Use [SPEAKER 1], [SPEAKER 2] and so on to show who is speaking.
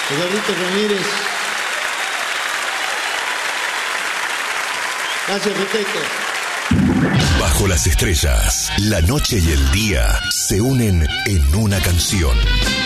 [SPEAKER 1] Eduardito Ramírez. Gracias, Peteco.
[SPEAKER 2] Bajo las estrellas, la noche y el día se unen en una canción.